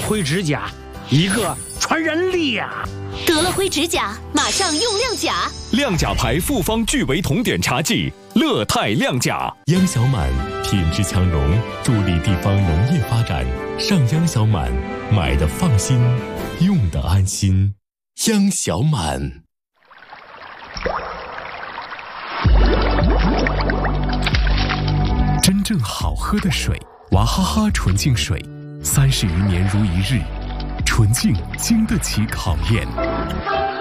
灰指甲，一个传人力呀！ 得了灰指甲，马上用亮甲。 亮甲牌复方聚维酮碘茶剂，乐泰亮甲。 央小满品质强融，助力地方农业发展。上央小满，买的放心，用的安心。央小满。真正好喝的水，娃哈哈纯净水，30余年如一日，纯净经得起考验。